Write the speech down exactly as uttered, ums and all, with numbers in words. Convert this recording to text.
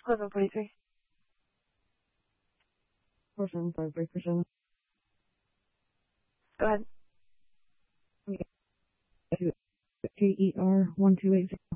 eleven forty-three. four seven five, break for seven. Go ahead. K E R one two eight zero.